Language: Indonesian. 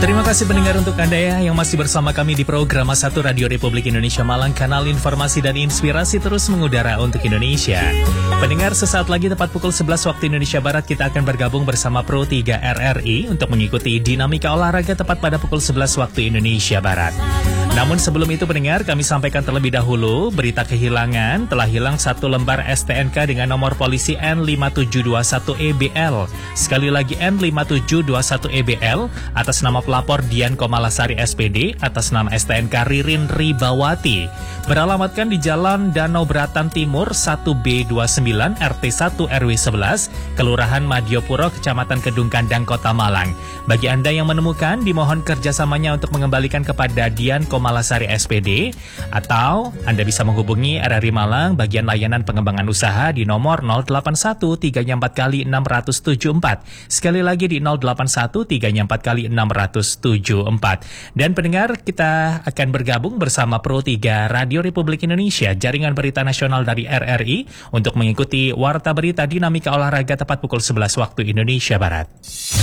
Terima kasih pendengar untuk Anda ya yang masih bersama kami di program Satu Radio Republik Indonesia Malang, kanal informasi dan inspirasi terus mengudara untuk Indonesia. Pendengar, sesaat lagi tepat pukul 11 waktu Indonesia Barat kita akan bergabung bersama Pro 3 RRI untuk mengikuti dinamika olahraga tepat pada pukul 11 waktu Indonesia Barat. Namun sebelum itu pendengar, kami sampaikan terlebih dahulu berita kehilangan. Telah hilang satu lembar STNK dengan nomor polisi N5721EBL. Sekali lagi N5721EBL atas nama pelapor Dian Komalasari SPD, atas nama STNK Ririn Ribawati. Beralamatkan di Jalan Danau Beratan Timur 1B29 RT1 RW 11, Kelurahan Madiopuro, Kecamatan Kedung Kandang, Kota Malang. Bagi Anda yang menemukan, dimohon kerjasamanya untuk mengembalikan kepada Dian Komalasari SPD, atau Anda bisa menghubungi RRI Malang bagian layanan pengembangan usaha di nomor 081 3 kali 674. Sekali lagi di 081 3 kali 674. Dan pendengar, kita akan bergabung bersama Pro 3 Radio Republik Indonesia, jaringan berita nasional dari RRI, untuk mengikuti warta berita dinamika olahraga tepat pukul 11 waktu Indonesia Barat.